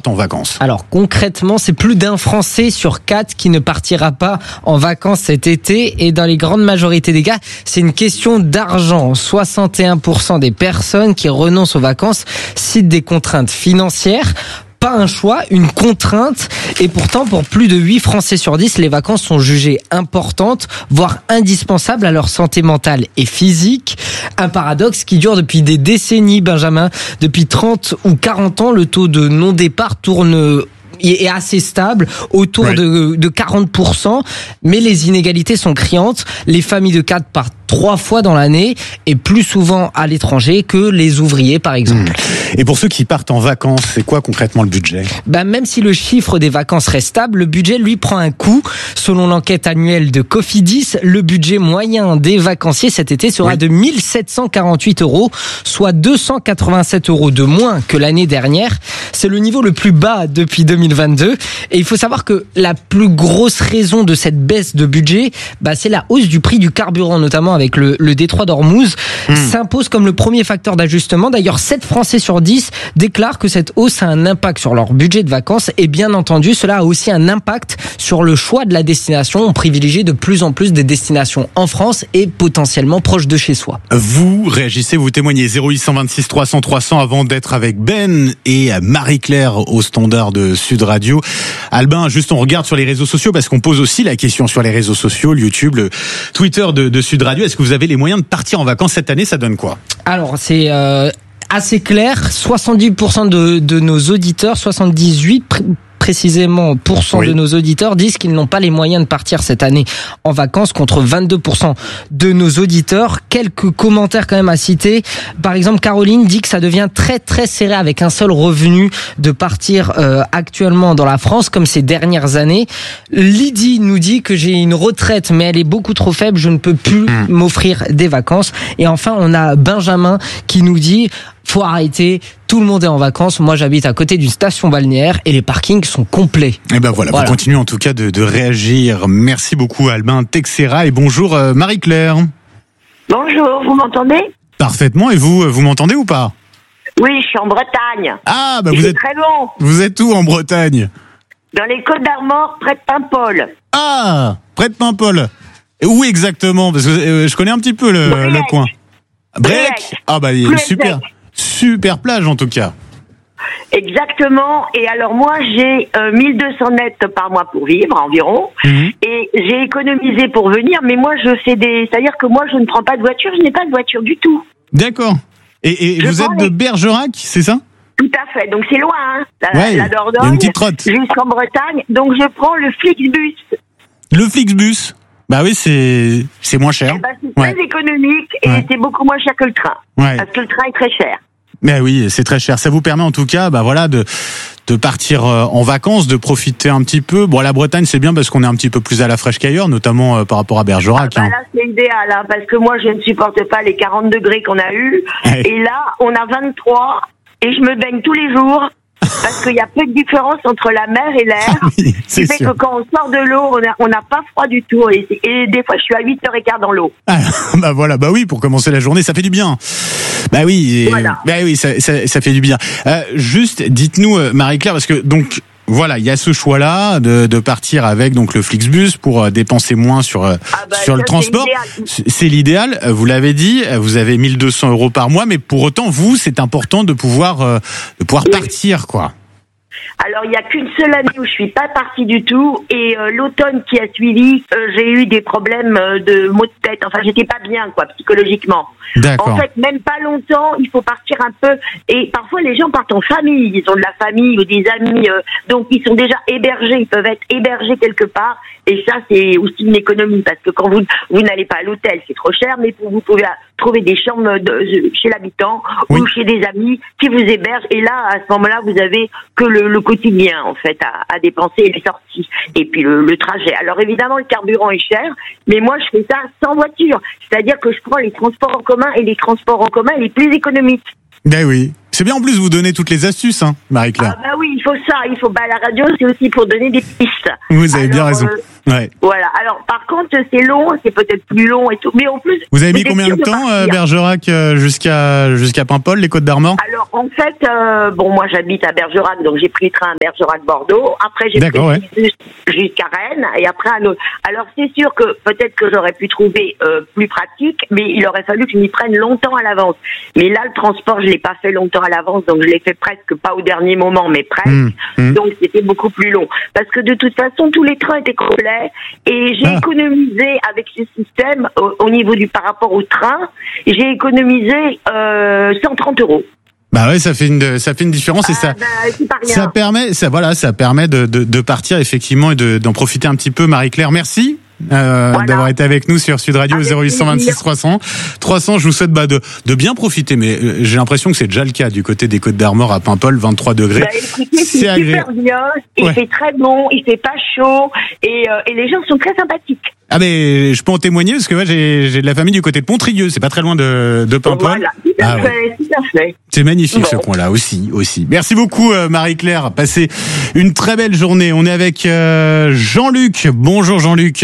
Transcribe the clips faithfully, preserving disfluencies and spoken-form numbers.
en vacances? Alors concrètement, c'est plus d'un Français sur quatre qui ne partira pas en vacances cet été, et dans les grandes majorités des cas, c'est une question d'argent. soixante et un pour cent des personnes qui renoncent aux vacances citent des contraintes financières. Pas un choix, une contrainte. Et pourtant, pour plus de huit Français sur dix, les vacances sont jugées importantes, voire indispensables à leur santé mentale et physique. Un paradoxe qui dure depuis des décennies, Benjamin. Depuis trente ou quarante ans, le taux de non-départ tourne est assez stable, autour ouais. de, de quarante pour cent. Mais les inégalités sont criantes. Les familles de cadres partent trois fois dans l'année et plus souvent à l'étranger que les ouvriers, par exemple. Mmh. Et pour ceux qui partent en vacances, c'est quoi concrètement le budget ? Ben, même si le chiffre des vacances reste stable, le budget, lui, prend un coup. Selon l'enquête annuelle de Cofidis, le budget moyen des vacanciers cet été sera oui. de mille sept cent quarante-huit euros, soit deux cent quatre-vingt-sept euros de moins que l'année dernière. C'est le niveau le plus bas depuis deux mille vingt-deux. Et il faut savoir que la plus grosse raison de cette baisse de budget, ben, c'est la hausse du prix du carburant, notamment avec le, le détroit d'Ormuz, mmh. s'impose comme le premier facteur d'ajustement. D'ailleurs, sept Français sur dix déclarent que cette hausse a un impact sur leur budget de vacances. Et bien entendu, cela a aussi un impact sur le choix de la destination. On privilégie de plus en plus des destinations en France et potentiellement proches de chez soi. Vous réagissez, vous témoignez zéro huit cent vingt-six trois cents trois cents avant d'être avec Ben et Marie-Claire au standard de Sud Radio. Albin, juste on regarde sur les réseaux sociaux parce qu'on pose aussi la question sur les réseaux sociaux, le YouTube, le Twitter de, de Sud Radio. Est-ce que vous avez les moyens de partir en vacances cette année ? Ça donne quoi ? Alors, c'est euh, assez clair. soixante-dix pour cent de, de nos auditeurs, soixante-dix-huit pr- précisément pour cent oui. de nos auditeurs disent qu'ils n'ont pas les moyens de partir cette année en vacances, contre vingt-deux pour cent de nos auditeurs. Quelques commentaires quand même à citer. Par exemple, Caroline dit que ça devient très très serré avec un seul revenu de partir euh, actuellement dans la France comme ces dernières années. Lydie nous dit que j'ai une retraite mais elle est beaucoup trop faible, je ne peux plus mmh. m'offrir des vacances. Et enfin, on a Benjamin qui nous dit faut arrêter, tout le monde est en vacances. Moi, j'habite à côté d'une station balnéaire et les parkings sont complets. Et ben voilà, voilà. Vous continuez en tout cas de, de réagir. Merci beaucoup Albin Texera et bonjour euh, Marie-Claire. Bonjour, vous m'entendez ? Parfaitement, et vous, vous m'entendez ou pas ? Oui, je suis en Bretagne. Ah, bah vous êtes très long. Vous êtes où en Bretagne ? Dans les Côtes d'Armor, près de Paimpol. Ah, près de Paimpol. Et où exactement ? Parce que euh, je connais un petit peu le, le coin. Brec. Ah bah il est super. Super plage en tout cas. Exactement. Et alors moi j'ai euh, mille deux cents nets par mois pour vivre environ. Mmh. Et j'ai économisé pour venir. Mais moi je fais des... C'est-à-dire que moi je ne prends pas de voiture. Je n'ai pas de voiture du tout. D'accord. Et, et vous êtes de les... Bergerac, c'est ça ? Tout à fait. Donc c'est loin, hein, la, ouais, la Dordogne. Une petite trotte. Jusqu'en Bretagne. Donc je prends le Flixbus. Le Flixbus. Bah oui, c'est c'est moins cher. Eh ben, c'est ouais. très économique et ouais. c'est beaucoup moins cher que le train. Ouais. Parce que le train est très cher. Mais oui, c'est très cher. Ça vous permet en tout cas, bah voilà, de de partir en vacances, de profiter un petit peu. Bon, la Bretagne, c'est bien parce qu'on est un petit peu plus à la fraîche qu'ailleurs, notamment euh, par rapport à Bergerac. Ah bah là, c'est idéal, hein, parce que moi, je ne supporte pas les quarante degrés qu'on a eu. Ouais. Et là, on a vingt-trois et je me baigne tous les jours. Parce qu'il y a peu de différence entre la mer et l'air. Ah oui, c'est fait sûr. que quand on sort de l'eau, on n'a pas froid du tout. Et, et des fois, je suis à huit heures quinze dans l'eau. Ah, bah voilà, bah oui, pour commencer la journée, ça fait du bien. Bah oui, et, voilà. bah oui, ça, ça, ça fait du bien. Euh, juste, dites-nous, Marie-Claire, parce que donc voilà, il y a ce choix-là de, de partir avec donc le Flixbus pour dépenser moins sur ah bah, sur le transport. C'est, c'est l'idéal. Vous l'avez dit, vous avez mille deux cents euros par mois, mais pour autant, vous, c'est important de pouvoir de pouvoir oui. partir, quoi. Alors, il n'y a qu'une seule année où je suis pas partie du tout, et euh, l'automne qui a suivi, euh, j'ai eu des problèmes euh, de maux de tête. Enfin, j'étais pas bien, quoi, psychologiquement. D'accord. En fait, même pas longtemps, il faut partir un peu. Et parfois, les gens partent en famille. Ils ont de la famille ou des amis, euh, donc ils sont déjà hébergés. Ils peuvent être hébergés quelque part. Et ça, c'est aussi une économie, parce que quand vous vous n'allez pas à l'hôtel, c'est trop cher, mais vous pouvez trouver des chambres de, chez l'habitant oui. ou chez des amis qui vous hébergent. Et là, à ce moment-là, vous avez que le, le quotidien, en fait, à, à dépenser et les sorties. Et puis le, le trajet. Alors évidemment, le carburant est cher, mais moi, je fais ça sans voiture. C'est-à-dire que je prends les transports en commun, et les transports en commun les plus économiques. Ben oui. C'est bien en plus vous donner toutes les astuces, hein, Marie-Claire. Ah bah oui, il faut ça. Il faut, bah la radio, c'est aussi pour donner des pistes. Vous avez Alors, bien raison. Euh, Ouais. Voilà. Alors, par contre, c'est long, c'est peut-être plus long et tout. Mais en plus. Vous avez mis combien de temps, de euh, Bergerac, euh, jusqu'à, jusqu'à Paimpol, les Côtes d'Armor? Alors, en fait, euh, bon, moi, j'habite à Bergerac, donc j'ai pris le train à Bergerac-Bordeaux. Après, j'ai D'accord, pris ouais. jusqu'à Rennes et après à autre. Alors, c'est sûr que peut-être que j'aurais pu trouver euh, plus pratique, mais il aurait fallu que je m'y prenne longtemps à l'avance. Mais là, le transport, je l'ai pas fait longtemps à l'avance, donc je l'ai fait presque pas au dernier moment, mais presque. Mmh, mmh. Donc, c'était beaucoup plus long. Parce que de toute façon, tous les trains étaient complets et j'ai ah. économisé avec ce système au, au niveau du par rapport au train, j'ai économisé euh, cent trente euros. Bah ouais, ça fait une ça fait une différence et ça ah bah, ça permet ça voilà ça permet de de, de partir effectivement et de d'en profiter un petit peu. Marie-Claire, merci. Euh, voilà. D'avoir été avec nous sur Sud Radio. Avec zéro huit cent vingt-six trois cents trois cents. Je vous souhaite bah, de de bien profiter, mais euh, j'ai l'impression que c'est déjà le cas du côté des Côtes d'Armor à Paimpol, vingt-trois degrés. Bah, écoutez, c'est, c'est super bien, il ouais. fait très bon, il fait pas chaud et euh, et les gens sont très sympathiques. Ah mais je peux en témoigner parce que ouais, j'ai j'ai de la famille du côté de Pontrieux, c'est pas très loin de de Paimpol. Voilà, tout à ah, fait, ouais. tout à fait. C'est magnifique bon. Ce coin-là aussi aussi. Merci beaucoup euh, Marie-Claire, passez une très belle journée. On est avec euh, Jean-Luc. Bonjour Jean-Luc.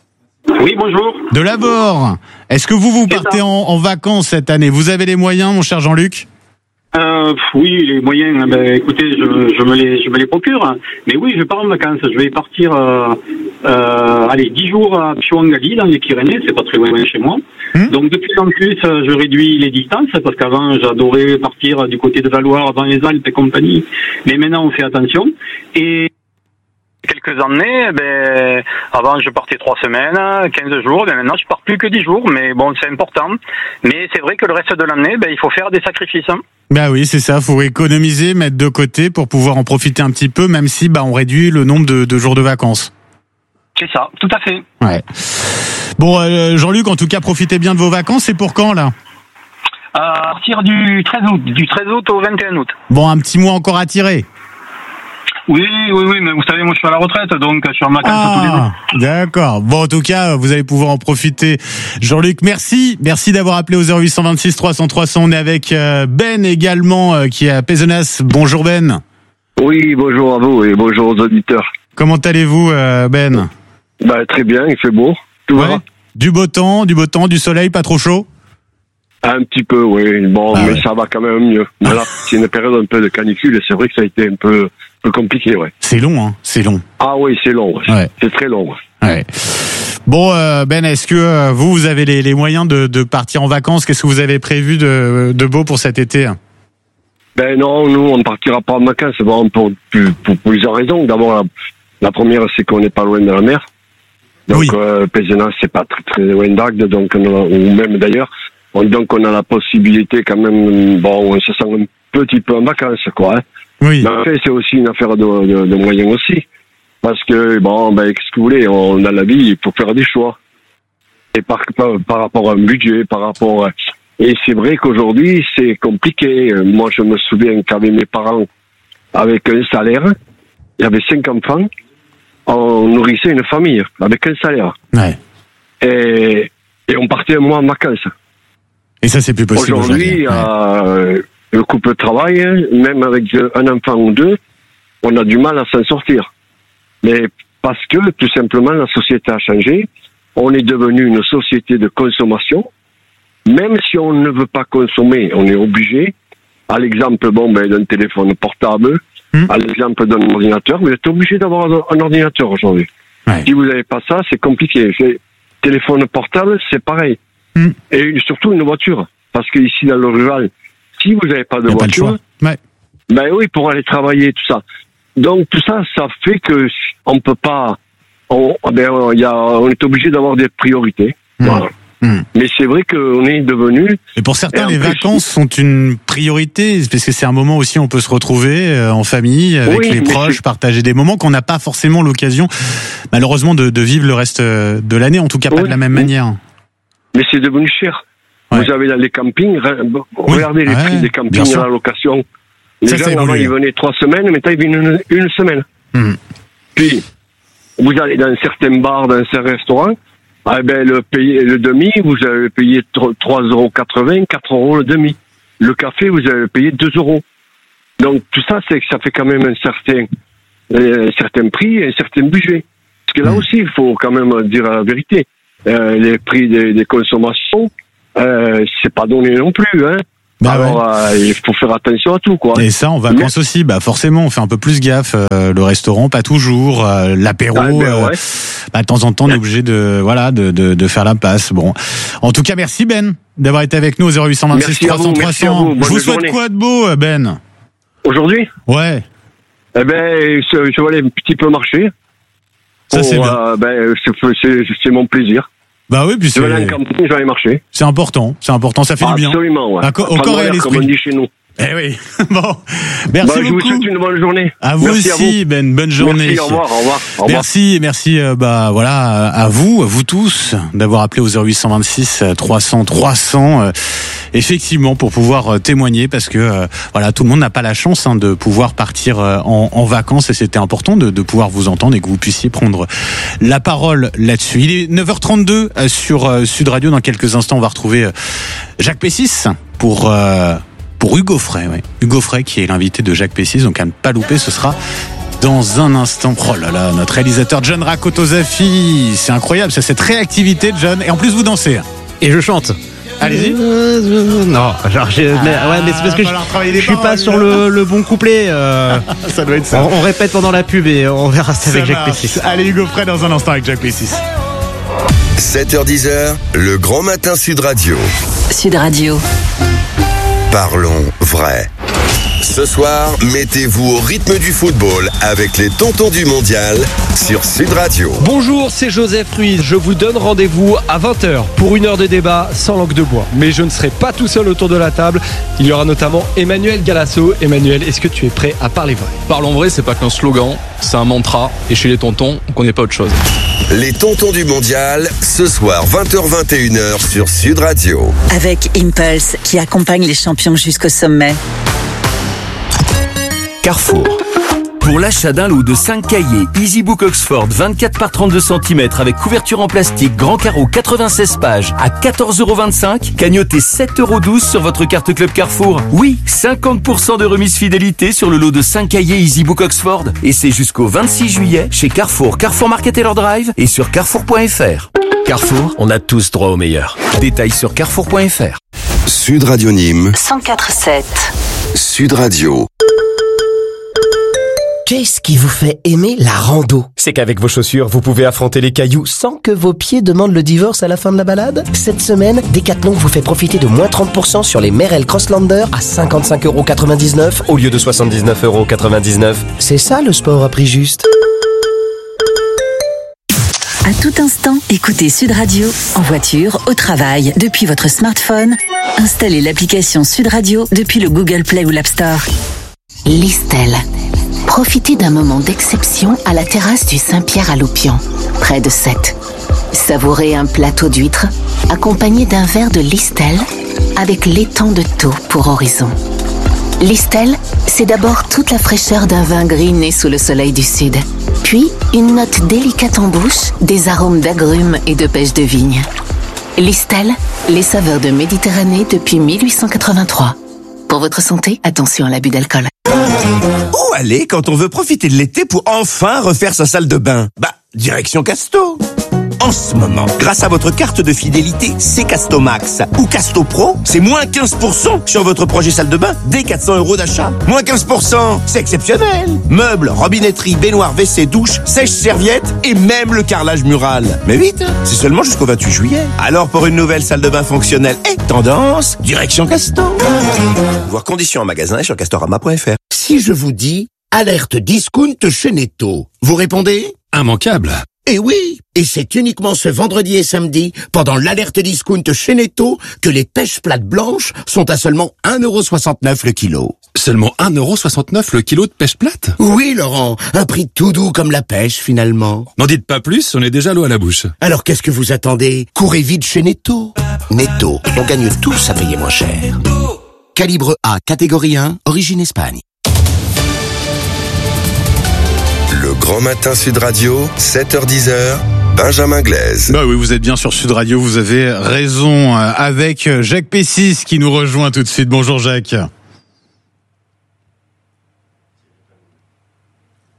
Oui, bonjour. De Laborde. Est-ce que vous vous partez en, en vacances cette année? Vous avez les moyens, mon cher Jean-Luc? Euh, oui, les moyens, ben, écoutez, je, je, me les, je me les procure. Mais oui, je pars en vacances. Je vais partir, euh, euh, allez, dix jours à Pioangali, dans les Pyrénées. C'est pas très loin de chez moi. Hum. Donc, de plus en plus, je réduis les distances parce qu'avant, j'adorais partir du côté de Valoir, dans les Alpes et compagnie. Mais maintenant, on fait attention. Et quelques années, ben, avant je partais trois semaines, quinze jours, ben maintenant je pars plus que dix jours, mais bon, c'est important. Mais c'est vrai que le reste de l'année, ben, il faut faire des sacrifices. Bah oui, c'est ça, faut économiser, mettre de côté pour pouvoir en profiter un petit peu, même si bah on réduit le nombre de, de jours de vacances. C'est ça, tout à fait. Ouais. Bon, euh, Jean-Luc, en tout cas, profitez bien de vos vacances. C'est pour quand là? À partir du treize août, du treize août au vingt et un août. Bon, un petit mois encore à tirer. Oui, oui, oui, mais vous savez, moi je suis à la retraite, donc je suis en vacances ah, tous les jours. D'accord. Bon, en tout cas, vous allez pouvoir en profiter. Jean-Luc, merci. Merci d'avoir appelé au zéro huit cent vingt-six trois cents trois cents. On est avec Ben également, qui est à Pézenas. Bonjour Ben. Oui, bonjour à vous et bonjour aux auditeurs. Comment allez-vous, Ben? Bah, très bien, il fait beau. Tout ouais. va. Du beau temps, du beau temps, du soleil, pas trop chaud? Un petit peu, oui. Bon, ah, mais ouais. Ça va quand même mieux. Voilà, c'est une période un peu de canicule et c'est vrai que ça a été un peu, un peu compliqué, ouais. C'est long, hein. C'est long. Ah oui, c'est long. Ouais. C'est très long. Ouais. Bon, euh, Ben, est-ce que euh, vous, vous avez les, les moyens de, de partir en vacances? Qu'est-ce que vous avez prévu de, de beau pour cet été? Ben non, nous, on ne partira pas en vacances. Bon, pour, pour, pour plusieurs raisons. D'abord, la, la première, c'est qu'on n'est pas loin de la mer. Donc, oui. euh, Pézenas, c'est pas très, très loin d'Agde, donc, ou même d'ailleurs. On, donc on a la possibilité quand même, bon, on se sent un petit peu en vacances, quoi. Hein. Oui. Mais en fait, c'est aussi une affaire de, de, de moyens aussi. Parce que, bon, ben, qu'est-ce que vous voulez, on a la vie, il faut faire des choix. Et par, par, par rapport à un budget, par rapport à... Et c'est vrai qu'aujourd'hui, c'est compliqué. Moi, je me souviens qu'avec mes parents, avec un salaire, il y avait cinq enfants, on nourrissait une famille avec un salaire. Ouais. Et, et on partait un mois en vacances. Et ça, c'est plus possible aujourd'hui. Aujourd'hui, euh, ouais. Le couple travaille, même avec un enfant ou deux, on a du mal à s'en sortir. Mais parce que, tout simplement, la société a changé. On est devenu une société de consommation. Même si on ne veut pas consommer, on est obligé. À l'exemple, bon, ben, d'un téléphone portable, mmh. à l'exemple d'un ordinateur, vous êtes obligé d'avoir un ordinateur aujourd'hui. Ouais. Si vous n'avez pas ça, c'est compliqué. Le téléphone portable, c'est pareil. Mmh. Et surtout une voiture. Parce que ici, dans le rural, si vous n'avez pas de voiture, pas ouais. ben oui, pour aller travailler, tout ça. Donc, tout ça, ça fait que on peut pas, on, ben, on, y a, on est obligé d'avoir des priorités. Mmh. Voilà. Mmh. Mais c'est vrai qu'on est devenu... Et pour certains, et les vacances sont une priorité, parce que c'est un moment aussi où on peut se retrouver euh, en famille, avec oui, les proches, c'est... partager des moments qu'on n'a pas forcément l'occasion, malheureusement, de, de vivre le reste de l'année, en tout cas pas oui, de la même oui. manière. Mais c'est devenu cher. Ouais. Vous avez dans les campings, regardez oui. les ouais, prix des campings à la location. Les ça, gens, avant, ils venaient trois semaines, maintenant, ils viennent une, une semaine. Mmh. Puis, vous allez dans certains bars, dans certains restaurants, ah ben, le, payer, le demi, vous avez payé trois euros quatre-vingts, quatre euros le demi. Le café, vous avez payé deux euros. Donc, tout ça, c'est que ça fait quand même un certain, un certain prix et un certain budget. Parce que là aussi, il faut quand même dire la vérité. Euh, les prix des, des consommations, euh, c'est pas donné non plus, hein. Bah Alors, ouais. euh, il faut faire attention à tout, quoi. Et ça, en vacances Mais... aussi, bah forcément, on fait un peu plus gaffe. Euh, le restaurant, pas toujours. Euh, l'apéro, ah, ben, euh, ouais. bah, de temps en temps, on est obligé de, voilà, de, de, de faire la passe. Bon, en tout cas, merci Ben d'avoir été avec nous au zéro huit deux six trois cents trois cents. Je vous souhaite journée. Quoi de beau, Ben? Aujourd'hui? Ouais. Eh ben, je, je vais aller un petit peu marcher. Ça, pour, c'est bien. Euh, ben, c'est, c'est, c'est mon plaisir. Bah oui, puis je vais aller en camping, je vais aller marcher. C'est important, c'est important, ça fait ah, du bien. Absolument, ouais. Au corps et à l'esprit. Comme on dit chez nous. Eh oui. Bon. Merci bah, je beaucoup. vous souhaite une bonne journée. À vous merci aussi, à vous. Ben. Bonne journée. Merci, au revoir, au revoir. Au revoir. Merci, merci, euh, bah, voilà, à vous, à vous tous, d'avoir appelé au zéro huit deux six trois cents trois cents, euh, effectivement, pour pouvoir euh, témoigner, parce que, euh, voilà, tout le monde n'a pas la chance, hein, de pouvoir partir euh, en, en vacances, et c'était important de, de pouvoir vous entendre et que vous puissiez prendre la parole là-dessus. Il est neuf heures trente-deux euh, sur euh, Sud Radio. Dans quelques instants, on va retrouver euh, Jacques Pessis pour, euh, pour Hugo Frey, ouais. Hugo Frey qui est l'invité de Jacques Pessis, donc à ne pas louper, ce sera dans un instant. Oh là là, notre réalisateur John Rakotozafi, c'est incroyable, c'est cette réactivité de John, et en plus vous dansez. Et je chante. Allez-y. Euh, non, genre, j'ai, ah, mais, ouais, mais c'est parce que je, je suis pas sur le, le bon couplet. Euh, ça doit être ça. On, on répète pendant la pub et on verra ça, ça avec marche. Jacques Pessis. Allez, Hugo Frey dans un instant avec Jacques Pessis. sept heures dix, le grand matin Sud Radio. Sud Radio. Parlons vrai. Ce soir, mettez-vous au rythme du football avec les tontons du mondial sur Sud Radio. Bonjour, c'est Joseph Ruiz. Je vous donne rendez-vous à vingt heures pour une heure de débat sans langue de bois. Mais je ne serai pas tout seul autour de la table. Il y aura notamment Emmanuel Galasso. Emmanuel, est-ce que tu es prêt à parler vrai? Parlons vrai, c'est pas qu'un slogan, c'est un mantra. Et chez les tontons, on connaît pas autre chose. Les tontons du mondial, ce soir vingt heures vingt et une heures sur Sud Radio. Avec Impulse qui accompagne les champions jusqu'au sommet. Carrefour. Pour l'achat d'un lot de cinq cahiers EasyBook Oxford vingt-quatre par trente-deux centimètres avec couverture en plastique grand carreau quatre-vingt-seize pages à quatorze euros vingt-cinq, cagnotez sept euros douze sur votre carte Club Carrefour. Oui, cinquante pour cent de remise fidélité sur le lot de cinq cahiers EasyBook Oxford. Et c'est jusqu'au vingt-six juillet chez Carrefour, Carrefour Market et leur Drive et sur carrefour point f r. Carrefour, on a tous droit au meilleur. Détails sur carrefour point f r. Sud Radio Nîmes cent quatre virgule sept. Sud Radio. Qu'est-ce qui vous fait aimer la rando? C'est qu'avec vos chaussures, vous pouvez affronter les cailloux sans que vos pieds demandent le divorce à la fin de la balade. Cette semaine, Decathlon vous fait profiter de moins trente pour cent sur les Merrell Crosslander à cinquante-cinq euros quatre-vingt-dix-neuf au lieu de soixante-dix-neuf euros quatre-vingt-dix-neuf. C'est ça le sport à prix juste. À tout instant, écoutez Sud Radio en voiture, au travail, depuis votre smartphone. Installez l'application Sud Radio depuis le Google Play ou l'App Store. Listel. Profitez d'un moment d'exception à la terrasse du Saint-Pierre à Loupian, près de Sète. Savourez un plateau d'huîtres accompagné d'un verre de Listel avec l'étang de Thau pour horizon. Listel, c'est d'abord toute la fraîcheur d'un vin gris né sous le soleil du sud. Puis, une note délicate en bouche, des arômes d'agrumes et de pêche de vigne. Listel, les saveurs de Méditerranée depuis mille huit cent quatre-vingt-trois. Pour votre santé, attention à l'abus d'alcool. Où aller quand on veut profiter de l'été pour enfin refaire sa salle de bain? Bah, direction Casto. En ce moment, grâce à votre carte de fidélité C Casto Max ou Casto Pro, c'est moins quinze pour cent sur votre projet salle de bain dès quatre cents euros d'achat. Moins quinze pour cent, c'est exceptionnel. Meubles, robinetterie, baignoire, W C, douche, sèche-serviette et même le carrelage mural. Mais vite, c'est seulement jusqu'au vingt-huit juillet. Alors pour une nouvelle salle de bain fonctionnelle et tendance, direction Casto. Voir conditions en magasin et sur castorama point f r. Si je vous dis alerte discount chez Netto, vous répondez? Immanquable. Eh oui, et c'est uniquement ce vendredi et samedi, pendant l'alerte discount chez Netto, que les pêches plates blanches sont à seulement un euro soixante-neuf le kilo. Seulement un euro soixante-neuf le kilo de pêche plate? Oui, Laurent, un prix tout doux comme la pêche, finalement. N'en dites pas plus, on est déjà l'eau à la bouche. Alors qu'est-ce que vous attendez? Courez vite chez Netto. Netto, on gagne tous à payer moins cher. Calibre A, catégorie un, origine Espagne. Le grand matin Sud Radio, sept heures dix, Benjamin Glaise. Bah oui, vous êtes bien sur Sud Radio, vous avez raison, avec Jacques Pessis qui nous rejoint tout de suite. Bonjour Jacques.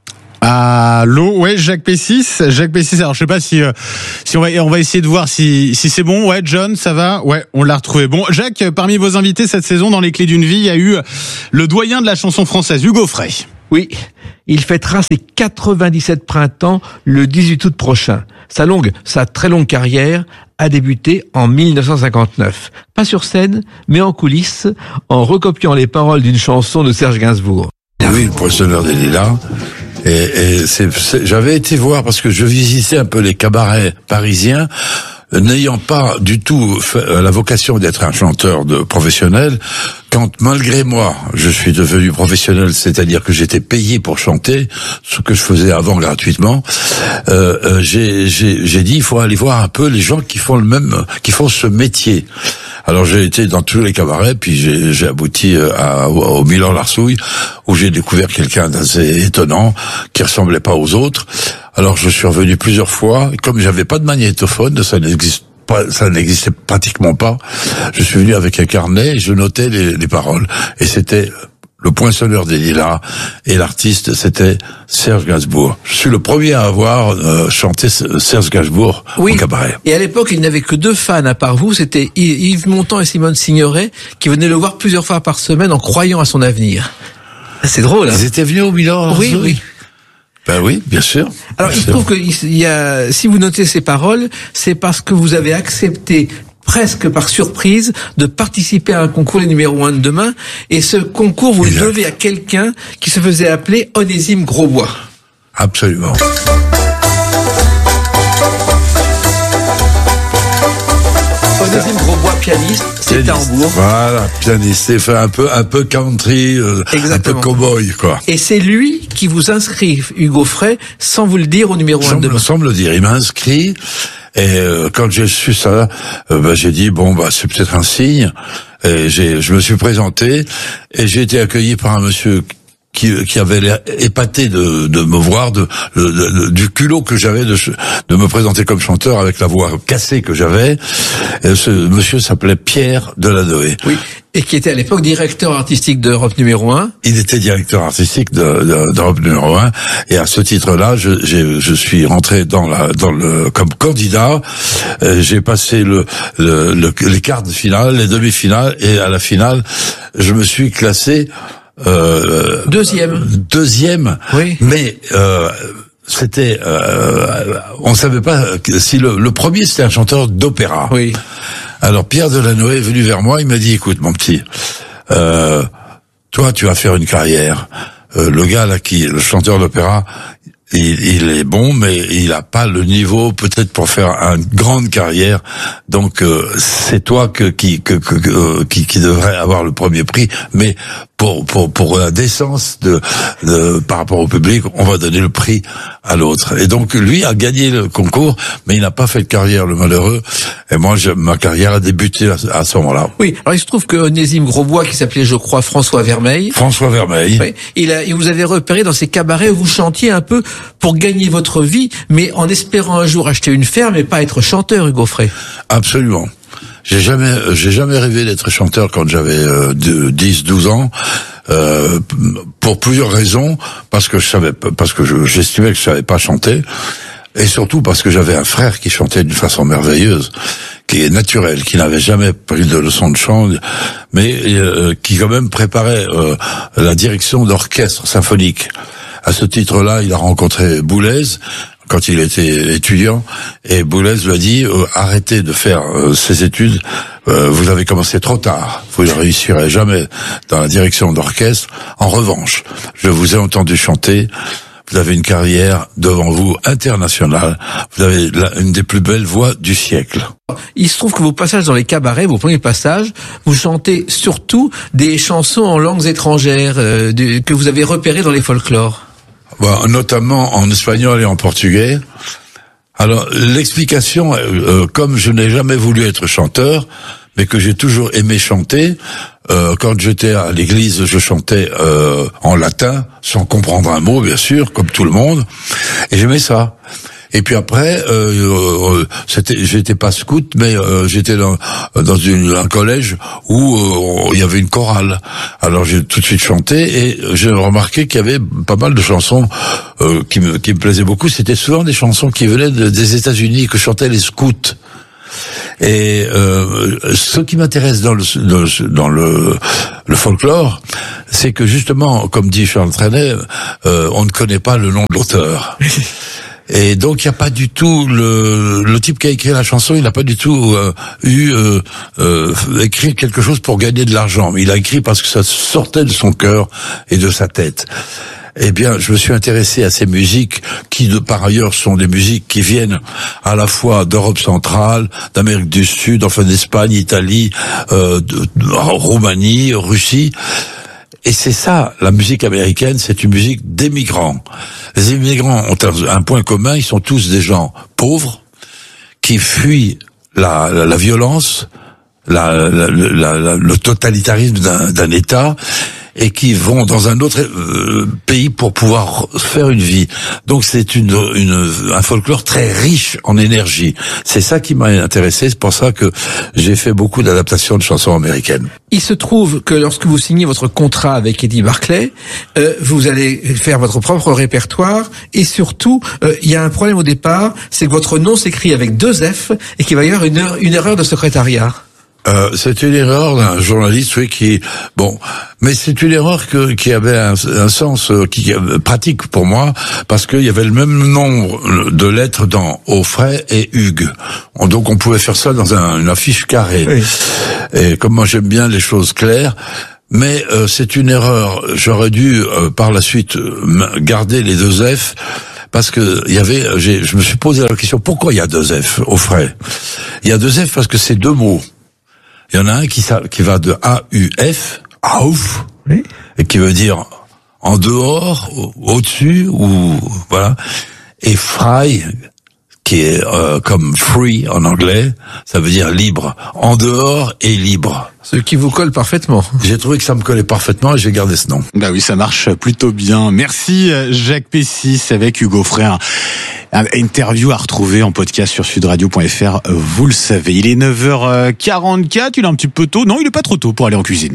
Allô, ouais, Jacques Pessis, Jacques Pessis. Alors je sais pas si euh, si on va on va essayer de voir si si c'est bon. Ouais, John, ça va. Ouais, on l'a retrouvé. Bon, Jacques, parmi vos invités cette saison dans les Clés d'une vie, il y a eu le doyen de la chanson française, Hugo Frey. Oui, il fêtera ses quatre-vingt-dix-sept printemps le dix-huit août prochain. Sa longue, sa très longue carrière a débuté en mille neuf cent cinquante-neuf. Pas sur scène, mais en coulisses, en recopiant les paroles d'une chanson de Serge Gainsbourg. Oui, le Poinçonneur des Lilas. Et, et c'est, c'est, j'avais été voir parce que je visitais un peu les cabarets parisiens, n'ayant pas du tout fait, la vocation d'être un chanteur de professionnel. Quand malgré moi, je suis devenu professionnel, c'est-à-dire que j'étais payé pour chanter, ce que je faisais avant gratuitement, euh, euh, j'ai, j'ai, j'ai dit il faut aller voir un peu les gens qui font le même, qui font ce métier. Alors j'ai été dans tous les cabarets, puis j'ai, j'ai abouti à, au, au Milan Larsouille, où j'ai découvert quelqu'un d'assez étonnant, qui ressemblait pas aux autres. Alors je suis revenu plusieurs fois, et comme j'avais pas de magnétophone, ça n'existe pas, ça n'existait pratiquement pas, je suis venu avec un carnet et je notais les, les paroles. Et c'était le Poinçonneur des Lilas, et l'artiste, c'était Serge Gainsbourg. Je suis le premier à avoir euh, chanté Serge Gainsbourg oui. au cabaret. Et à l'époque, il n'avait que deux fans à part vous, c'était Yves Montand et Simone Signoret, qui venaient le voir plusieurs fois par semaine en croyant à son avenir. C'est drôle, hein. Ils étaient venus au Milan. Oui, oui. Ben oui, bien sûr. Alors, bien il se trouve que il y a, si vous notez ces paroles, c'est parce que vous avez accepté presque par surprise, de participer à un concours les numéro un de demain. Et ce concours, vous exact. le devez à quelqu'un qui se faisait appeler Onésime Grosbois. Absolument. Onésime Grosbois, pianiste, c'était à Hambourg. Voilà, pianiste, c'est fait un peu, un peu country, euh, un peu cowboy, quoi. Et c'est lui qui vous inscrit, Hugo Frey, sans vous le dire, au numéro un de demain. Sans me le dire, il m'a inscrit. Et euh, quand j'ai su ça, euh, bah, j'ai dit bon bah c'est peut-être un signe. Et j'ai, je me suis présenté et j'ai été accueilli par un monsieur qui, qui avait l'air épaté de, de me voir, de, de, de du culot que j'avais de, de me présenter comme chanteur avec la voix cassée que j'avais. Et ce monsieur s'appelait Pierre Delanoë. Oui. Et qui était à l'époque directeur artistique d'Europe numéro un. Il était directeur artistique de, de, d'Europe numéro un. Et à ce titre-là, je, j'ai, je suis rentré dans la, dans le, comme candidat. Euh, j'ai passé le, le, le, les quarts de finale, les demi-finales, et à la finale, je me suis classé, euh, deuxième. Deuxième. Oui. Mais, euh, c'était, euh, on savait pas si le, le premier c'était un chanteur d'opéra. Oui. Alors Pierre Delanoë est venu vers moi, il m'a dit écoute mon petit, euh, toi tu vas faire une carrière. Euh, le gars là qui, le chanteur d'opéra, il, il est bon, mais il a pas le niveau peut-être pour faire une grande carrière. Donc euh, c'est toi que qui que, que, que euh, qui qui devrait avoir le premier prix, mais pour pour pour la décence de, de par rapport au public, on va donner le prix à l'autre. Et donc lui a gagné le concours, mais il n'a pas fait de carrière, le malheureux. Et moi, je, ma carrière a débuté à, à ce moment-là. Oui. Alors il se trouve que Onésime Grosbois, qui s'appelait, je crois, François Vermeil. François Vermeil. Oui, il a, il vous avait repéré dans ces cabarets où vous chantiez un peu pour gagner votre vie, mais en espérant un jour acheter une ferme et pas être chanteur, Hugo Frey. Absolument. J'ai jamais, j'ai jamais rêvé d'être chanteur quand j'avais euh, dix, douze ans, euh, pour plusieurs raisons, parce que je savais, parce que je, j'estimais que je savais pas chanter, et surtout parce que j'avais un frère qui chantait d'une façon merveilleuse, qui est naturel, qui n'avait jamais pris de leçons de chant, mais euh, qui quand même préparait euh, la direction d'orchestre symphonique. À ce titre-là, il a rencontré Boulez quand il était étudiant, et Boulez lui a dit euh, arrêtez de faire euh, ces études, euh, vous avez commencé trop tard, vous ne réussirez jamais dans la direction d'orchestre. En revanche, je vous ai entendu chanter, vous avez une carrière devant vous internationale, vous avez la, une des plus belles voix du siècle. Il se trouve que vos passages dans les cabarets, vos premiers passages, vous chantez surtout des chansons en langues étrangères euh, de, que vous avez repérées dans les folklores. Bon, notamment en espagnol et en portugais. Alors, l'explication, euh, comme je n'ai jamais voulu être chanteur, mais que j'ai toujours aimé chanter, euh, quand j'étais à l'église, je chantais euh, en latin, sans comprendre un mot, bien sûr, comme tout le monde, et j'aimais ça. Et puis après, euh, euh, c'était, j'étais pas scout, mais euh, j'étais dans, dans une, un collège où euh, il y avait une chorale. Alors j'ai tout de suite chanté et j'ai remarqué qu'il y avait pas mal de chansons euh, qui me qui me plaisaient beaucoup. C'était souvent des chansons qui venaient de, des États-Unis, que chantaient les scouts. Et euh, ce qui m'intéresse dans le dans le, le folklore, c'est que justement, comme dit Charles Trenet, euh, on ne connaît pas le nom de l'auteur. Et donc il n'y a pas du tout le le type qui a écrit la chanson, il n'a pas du tout euh, eu euh, euh, écrit quelque chose pour gagner de l'argent, mais il a écrit parce que ça sortait de son cœur et de sa tête. Eh bien, je me suis intéressé à ces musiques qui, de par ailleurs, sont des musiques qui viennent à la fois d'Europe centrale, d'Amérique du Sud, enfin d'Espagne, Italie, euh, de, de Roumanie, Russie. Et c'est ça, la musique américaine, c'est une musique d'émigrants. Les immigrants ont un, un point commun, ils sont tous des gens pauvres qui fuient la, la, la violence, la, la, la, la, le totalitarisme d'un, d'un État, et qui vont dans un autre euh, pays pour pouvoir faire une vie. Donc c'est une, une un folklore très riche en énergie. C'est ça qui m'a intéressé, c'est pour ça que j'ai fait beaucoup d'adaptations de chansons américaines. Il se trouve que lorsque vous signez votre contrat avec Eddie Barclay, euh, vous allez faire votre propre répertoire et surtout, euh, il y a un problème au départ, c'est que votre nom s'écrit avec deux F et qu'il va y avoir une, une erreur de secrétariat. Euh, c'est une erreur d'un journaliste, oui, qui bon, mais c'est une erreur que, qui avait un, un sens euh, qui pratique pour moi, parce qu'il y avait le même nombre de lettres dans Offray et Hugues. On, donc on pouvait faire ça dans un, une affiche carrée. Oui. Et comme moi j'aime bien les choses claires. Mais euh, c'est une erreur. J'aurais dû euh, par la suite garder les deux F. Parce que il y avait, j'ai, je me suis posé la question, pourquoi il y a deux F Offray? Il y a deux F parce que c'est deux mots. Il y en a un qui, qui va de A U F, Auf, oui. Et qui veut dire en dehors, au-dessus, ou voilà. Et frei, qui est euh, comme free en anglais, ça veut dire libre, en dehors et libre. Ce qui vous colle parfaitement. J'ai trouvé que ça me collait parfaitement et j'ai gardé ce nom. Bah oui, ça marche plutôt bien. Merci Jacques Pessis avec Hugo Frey. Interview à retrouver en podcast sur sudradio point f r, vous le savez. Il est neuf heures quarante-quatre, il est un petit peu tôt. Non, il est pas trop tôt pour aller en cuisine.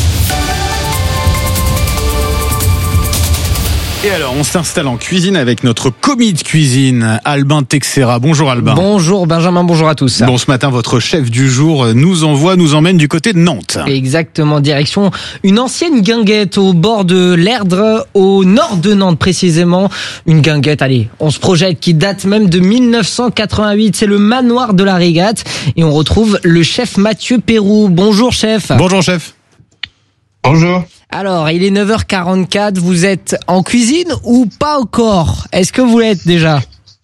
Et alors, on s'installe en cuisine avec notre commis de cuisine, Albin Texera. Bonjour Albin. Bonjour Benjamin, bonjour à tous. Bon, ce matin, votre chef du jour nous envoie, nous emmène du côté de Nantes. Exactement, direction une ancienne guinguette au bord de l'Erdre, au nord de Nantes précisément. Une guinguette, allez, on se projette, qui date même de mille neuf cent quatre-vingt-huit. C'est le manoir de la Régate. Et on retrouve le chef Mathieu Pérou. Bonjour chef. Bonjour chef. Bonjour. Alors, il est neuf heures quarante-quatre, vous êtes en cuisine ou pas encore? Est-ce que vous l'êtes déjà?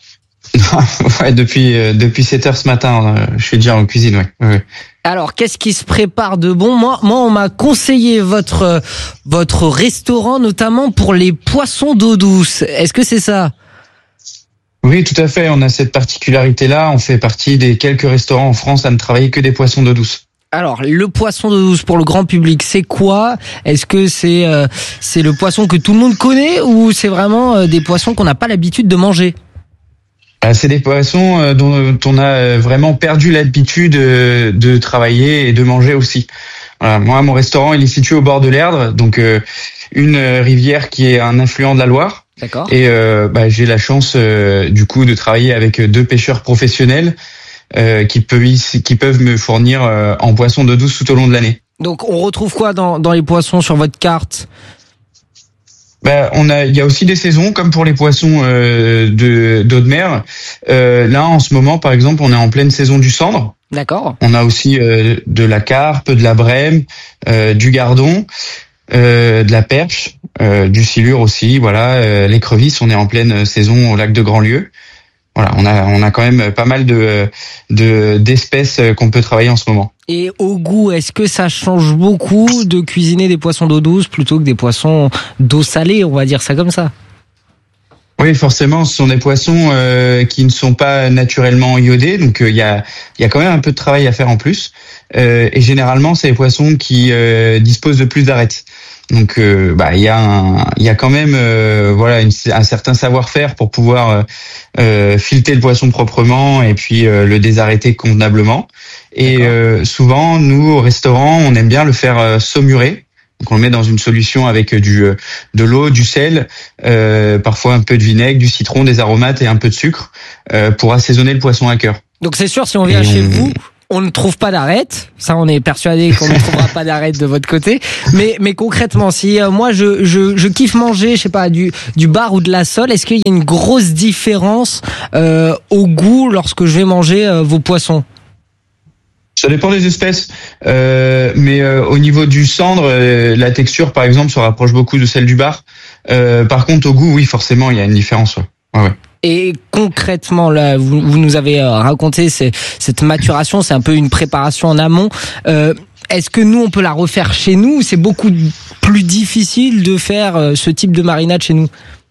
Ouais, depuis euh, depuis sept heures ce matin, euh, je suis déjà en cuisine, ouais. ouais. Alors, qu'est-ce qui se prépare de bon? Moi, moi, on m'a conseillé votre votre restaurant, notamment pour les poissons d'eau douce. Est-ce que c'est ça? Oui, tout à fait. On a cette particularité-là. On fait partie des quelques restaurants en France à ne travailler que des poissons d'eau douce. Alors, le poisson d'eau douce pour le grand public, c'est quoi? Est-ce que c'est euh, c'est le poisson que tout le monde connaît ou c'est vraiment euh, des poissons qu'on n'a pas l'habitude de manger? Ah, c'est des poissons euh, dont on a vraiment perdu l'habitude euh, de travailler et de manger aussi. Voilà, moi, mon restaurant, il est situé au bord de l'Erdre, donc euh, une rivière qui est un affluent de la Loire. D'accord. Et euh, bah, j'ai la chance euh, du coup de travailler avec deux pêcheurs professionnels. Euh, qui peuvent qui peuvent me fournir euh, en poisson d'eau douce tout au long de l'année. Donc on retrouve quoi dans dans les poissons sur votre carte? Ben on a il y a aussi des saisons comme pour les poissons euh, de d'eau de mer. Euh, là en ce moment par exemple on est en pleine saison du sandre. D'accord. On a aussi euh, de la carpe, de la brème, euh, du gardon, euh, de la perche, euh, du silure aussi. Voilà, euh, l'écrevisse. On est en pleine saison au lac de Grandlieu. Voilà, on a on a quand même pas mal de de d'espèces qu'on peut travailler en ce moment. Et au goût, est-ce que ça change beaucoup de cuisiner des poissons d'eau douce plutôt que des poissons d'eau salée, on va dire ça comme ça? Oui, forcément, ce sont des poissons euh, qui ne sont pas naturellement iodés, donc il euh, y a il y a quand même un peu de travail à faire en plus. Euh, et généralement, c'est des poissons qui euh, disposent de plus d'arêtes. Donc, euh, bah, il y a un, il y a quand même, euh, voilà, une, un certain savoir-faire pour pouvoir euh, euh, fileter le poisson proprement et puis euh, le désarrêter convenablement. Et euh, souvent, nous au restaurant, on aime bien le faire euh, saumurer. Donc, on le met dans une solution avec du de l'eau, du sel, euh, parfois un peu de vinaigre, du citron, des aromates et un peu de sucre euh, pour assaisonner le poisson à cœur. Donc, c'est sûr, si on vient et chez on... vous. On ne trouve pas d'arête, ça on est persuadé qu'on ne trouvera pas d'arête de votre côté. Mais mais concrètement, si euh, moi je, je je kiffe manger, je sais pas, du du bar ou de la sole, est-ce qu'il y a une grosse différence euh, au goût lorsque je vais manger euh, vos poissons? Ça dépend des espèces, euh, mais euh, au niveau du cendre, euh, la texture par exemple se rapproche beaucoup de celle du bar. Euh, par contre, au goût, oui, forcément, il y a une différence. Ouais. Ouais, ouais. Et concrètement, là, vous, vous nous avez raconté c'est, cette maturation, c'est un peu une préparation en amont. Euh, est-ce que nous, on peut la refaire chez nous ou c'est beaucoup plus difficile de faire ce type de marinade chez nous?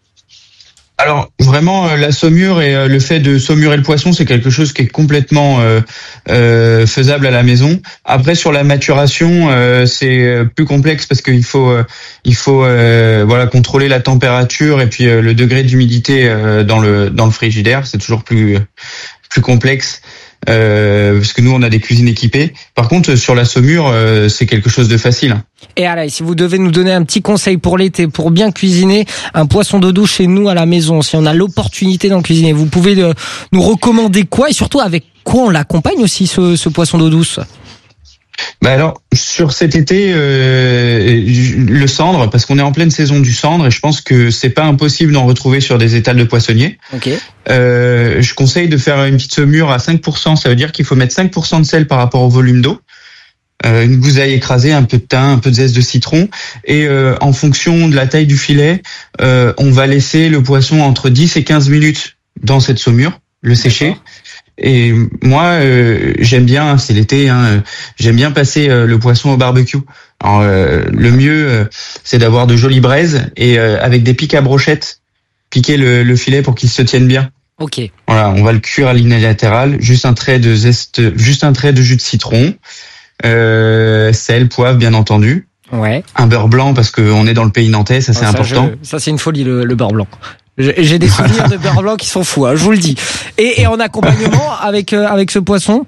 Alors vraiment, la saumure et le fait de saumurer le poisson, c'est quelque chose qui est complètement euh, euh, faisable à la maison. Après, sur la maturation, euh, c'est plus complexe parce qu'il faut, euh, il faut, euh, voilà, contrôler la température et puis euh, le degré d'humidité euh, dans le dans le frigidaire. C'est toujours plus plus complexe. Euh, parce que nous on a des cuisines équipées. Par contre sur la saumure euh, c'est quelque chose de facile. Et alors si vous devez nous donner un petit conseil pour l'été pour bien cuisiner un poisson d'eau douce chez nous à la maison, si on a l'opportunité d'en cuisiner, vous pouvez euh, nous recommander quoi et surtout avec quoi on l'accompagne aussi ce, ce poisson d'eau douce? Bah alors sur cet été euh, le cendre, parce qu'on est en pleine saison du cendre et je pense que c'est pas impossible d'en retrouver sur des étals de poissonniers. Ok. Euh, je conseille de faire une petite saumure à cinq pour cent, ça veut dire qu'il faut mettre cinq pour cent de sel par rapport au volume d'eau. Euh, une gousaille écrasée, un peu de thym, un peu de zeste de citron et euh, en fonction de la taille du filet, euh, on va laisser le poisson entre dix et quinze minutes dans cette saumure, le sécher. D'accord. Et moi, euh, j'aime bien, c'est l'été, hein, j'aime bien passer euh, le poisson au barbecue. Alors, euh, le mieux, euh, c'est d'avoir de jolies braises et euh, avec des pics à brochette, piquer le, le filet pour qu'il se tienne bien. Ok. Voilà, on va le cuire à ligne latérale, juste un trait de zeste, juste un trait de jus de citron, euh, sel, poivre, bien entendu. Ouais. Un beurre blanc parce qu'on est dans le pays nantais, ça c'est ça, important. Je, ça c'est une folie le, le beurre blanc. J'ai des souvenirs voilà. de beurre blanc qui sont fous, hein, je vous le dis. Et, et en accompagnement avec euh, avec ce poisson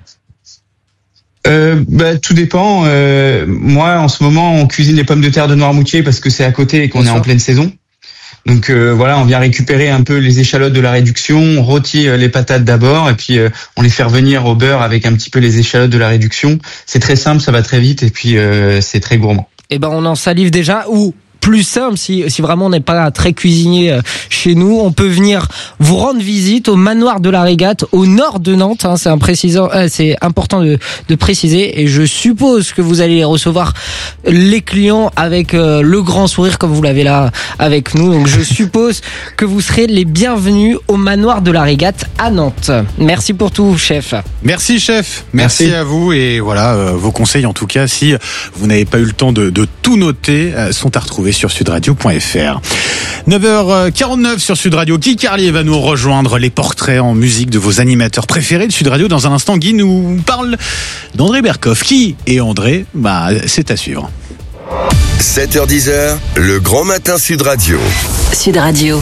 euh, bah, tout dépend. Euh, moi, en ce moment, on cuisine les pommes de terre de Noirmoutier parce que c'est à côté et qu'on Bien est sûr. en pleine saison. Donc euh, voilà, on vient récupérer un peu les échalotes de la réduction, on rôtit les patates d'abord et puis euh, on les fait revenir au beurre avec un petit peu les échalotes de la réduction. C'est très simple, ça va très vite et puis euh, c'est très gourmand. Eh ben, on en salive déjà. Ou plus simple, si, si vraiment on n'est pas très cuisinier chez nous, on peut venir vous rendre visite au manoir de la Régate, au nord de Nantes. Hein, c'est un précisant, euh, c'est important de, de préciser. Et je suppose que vous allez recevoir les clients avec euh, le grand sourire comme vous l'avez là avec nous. Donc je suppose que vous serez les bienvenus au manoir de la Régate à Nantes. Merci pour tout, chef. Merci, chef. Merci, Merci à vous. Et voilà, euh, vos conseils en tout cas, si vous n'avez pas eu le temps de, de tout noter, euh, sont à retrouver sur sudradio point f r. neuf heures quarante-neuf sur Sud Radio. Guy Carlier va nous rejoindre. Les portraits en musique de vos animateurs préférés de Sud Radio. Dans un instant, Guy nous parle d'André Berkoff. Qui est André? Bah, c'est à suivre. sept heures dix, le grand matin Sud Radio. Sud Radio.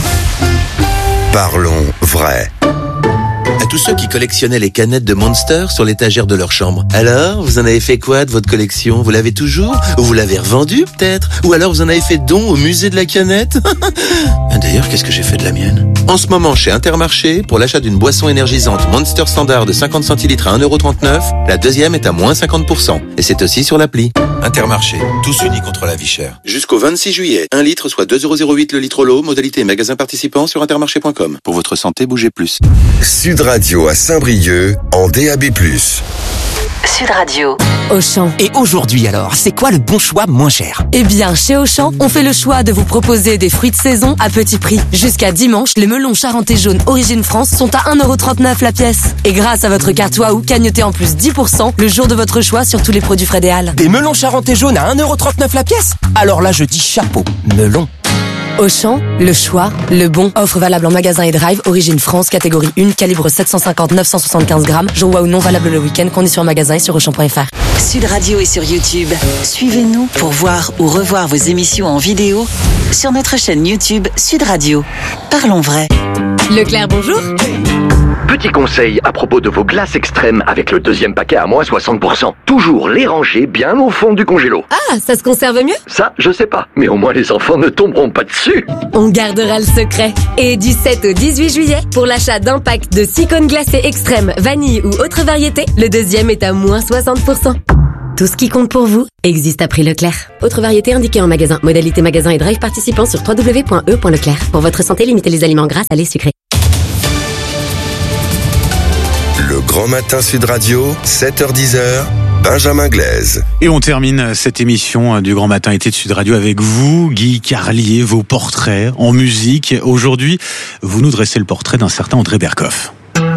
Parlons vrai. À tous ceux qui collectionnaient les canettes de Monster sur l'étagère de leur chambre. Alors, vous en avez fait quoi de votre collection? Vous l'avez toujours? Ou vous l'avez revendue peut-être? Ou alors vous en avez fait don au musée de la canette? D'ailleurs, qu'est-ce que j'ai fait de la mienne? En ce moment, chez Intermarché, pour l'achat d'une boisson énergisante Monster Standard de cinquante centilitres à un euro trente-neuf, la deuxième est à moins cinquante pour cent. Et c'est aussi sur l'appli. Intermarché, tous unis contre la vie chère. Jusqu'au vingt-six juillet, un litre soit deux euros zéro huit le litre l'eau, modalité magasin participant sur intermarché point com. Pour votre santé, bougez plus. Sud Radio à Saint-Brieuc en D A B plus. Sud Radio. Auchan. Et aujourd'hui alors, c'est quoi le bon choix moins cher? Eh bien, chez Auchan, on fait le choix de vous proposer des fruits de saison à petit prix. Jusqu'à dimanche, les melons charentais jaunes Origine France sont à un euro trente-neuf la pièce. Et grâce à votre carte Waouh, cagnotez en plus dix pour cent le jour de votre choix sur tous les produits Frédéal. Des melons charentais jaunes à un euro trente-neuf la pièce? Alors là, je dis chapeau, melon. Auchan, le choix, le bon. Offre valable en magasin et drive, origine France, catégorie un, calibre sept cent cinquante neuf cent soixante-quinze grammes, jour ou non valable le week-end, conditions en magasin et sur auchan point f r. Sud Radio est sur YouTube. Suivez-nous pour voir ou revoir vos émissions en vidéo sur notre chaîne YouTube Sud Radio. Parlons vrai. Leclerc, bonjour. Petit conseil à propos de vos glaces extrêmes avec le deuxième paquet à moins soixante pour cent. Toujours les ranger bien au fond du congélo. Ah, ça se conserve mieux? Ça, je sais pas, mais au moins les enfants ne tomberont pas dessus. On gardera le secret. Et du sept au dix-huit juillet, pour l'achat d'un pack de six cônes glacés extrêmes, vanille ou autre variété, le deuxième est à moins soixante pour cent. Tout ce qui compte pour vous existe à prix Leclerc. Autre variété indiquée en magasin. Modalité magasin et drive participant sur w w w point e point leclerc. Pour votre santé, limitez les aliments gras, salés, sucrés. Le Grand Matin Sud Radio, sept heures dix, Benjamin Glaise. Et on termine cette émission du Grand Matin été de Sud Radio avec vous, Guy Carlier, vos portraits en musique. Aujourd'hui, vous nous dressez le portrait d'un certain André Berkoff.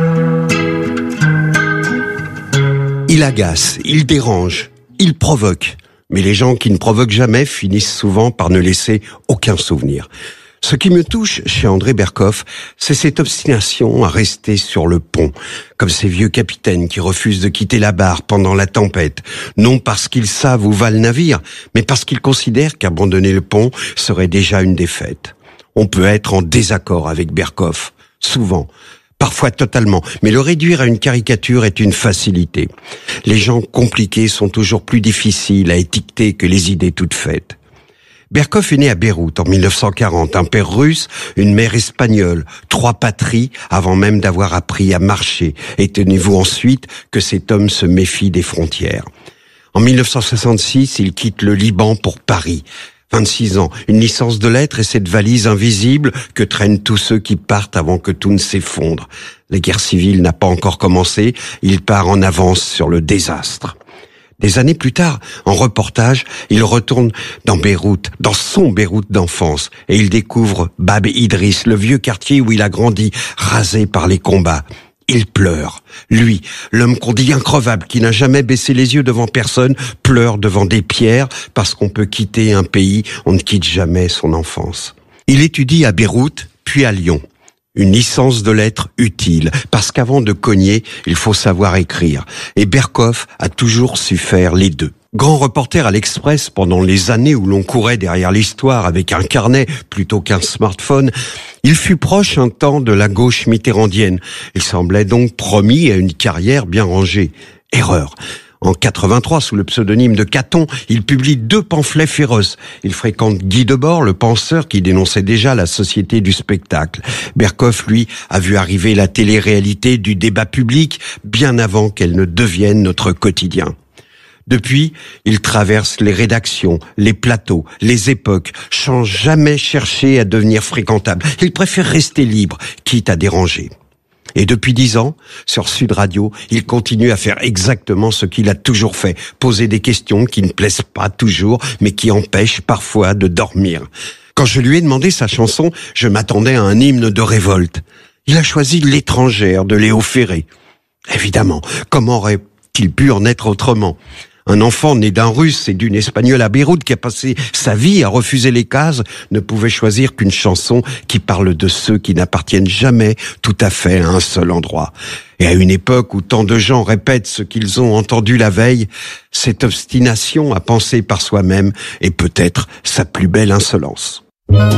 Il agace, il dérange, il provoque. Mais les gens qui ne provoquent jamais finissent souvent par ne laisser aucun souvenir. Ce qui me touche chez André Berkoff, c'est cette obstination à rester sur le pont, comme ces vieux capitaines qui refusent de quitter la barre pendant la tempête, non parce qu'ils savent où va le navire, mais parce qu'ils considèrent qu'abandonner le pont serait déjà une défaite. On peut être en désaccord avec Berkoff, souvent, parfois totalement, mais le réduire à une caricature est une facilité. Les gens compliqués sont toujours plus difficiles à étiqueter que les idées toutes faites. Berkoff est né à Beyrouth en mille neuf cent quarante, un père russe, une mère espagnole, trois patries avant même d'avoir appris à marcher. Et tenez-vous ensuite que cet homme se méfie des frontières. En mille neuf cent soixante-six, il quitte le Liban pour Paris. vingt-six ans, une licence de lettres et cette valise invisible que traînent tous ceux qui partent avant que tout ne s'effondre. La guerre civile n'a pas encore commencé, il part en avance sur le désastre. Des années plus tard, en reportage, il retourne dans Beyrouth, dans son Beyrouth d'enfance, et il découvre Bab Idriss, le vieux quartier où il a grandi, rasé par les combats. Il pleure. Lui, l'homme qu'on dit increvable, qui n'a jamais baissé les yeux devant personne, pleure devant des pierres, parce qu'on peut quitter un pays, on ne quitte jamais son enfance. Il étudie à Beyrouth, puis à Lyon. Une licence de lettres utile, parce qu'avant de cogner, il faut savoir écrire. Et Berkoff a toujours su faire les deux. Grand reporter à l'Express pendant les années où l'on courait derrière l'histoire avec un carnet plutôt qu'un smartphone, il fut proche un temps de la gauche mitterrandienne. Il semblait donc promis à une carrière bien rangée. Erreur. En quatre-vingt-trois, sous le pseudonyme de Caton, il publie deux pamphlets féroces. Il fréquente Guy Debord, le penseur qui dénonçait déjà la société du spectacle. Berkoff, lui, a vu arriver la télé-réalité du débat public bien avant qu'elle ne devienne notre quotidien. Depuis, il traverse les rédactions, les plateaux, les époques, sans jamais chercher à devenir fréquentable. Il préfère rester libre, quitte à déranger. Et depuis dix ans, sur Sud Radio, il continue à faire exactement ce qu'il a toujours fait, poser des questions qui ne plaisent pas toujours, mais qui empêchent parfois de dormir. Quand je lui ai demandé sa chanson, je m'attendais à un hymne de révolte. Il a choisi L'étrangère de Léo Ferré. Évidemment, comment aurait-il pu en être autrement ? Un enfant né d'un Russe et d'une Espagnole à Beyrouth qui a passé sa vie à refuser les cases ne pouvait choisir qu'une chanson qui parle de ceux qui n'appartiennent jamais tout à fait à un seul endroit. Et à une époque où tant de gens répètent ce qu'ils ont entendu la veille, cette obstination à penser par soi-même est peut-être sa plus belle insolence.